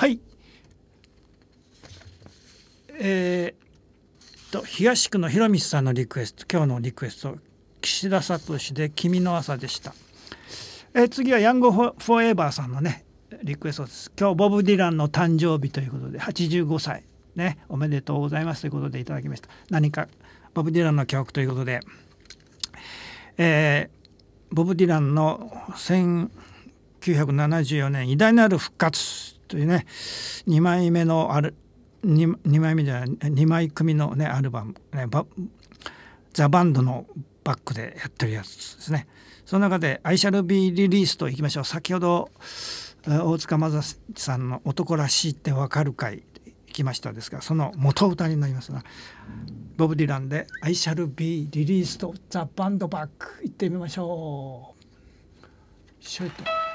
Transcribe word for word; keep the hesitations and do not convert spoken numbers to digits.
はい。えー、と東区のひろみつさんのリクエスト、今日のリクエスト、岸田聡で君の朝でした。えー、次はヤングフォーエバーさんのねリクエストです。今日ボブ・ディランの誕生日ということではちじゅうごさいね、おめでとうございますということでいただきました。何かボブ・ディランの曲ということで、えー、ボブ・ディランのせんきゅうひゃくななじゅうよねん偉大なる復活というねにまいめのある 2, 2枚目じゃないにまい組のねアルバム、ね、ザ・バンドのバックでやってるやつですね。その中で「I shall be released」といきましょう。先ほど大塚正さんの「男らしいってわかるかい」いきましたですが、その元歌になりますが、ボブ・ディランで「I shall be released」ザ・バンドバック行ってみましょう。シュート。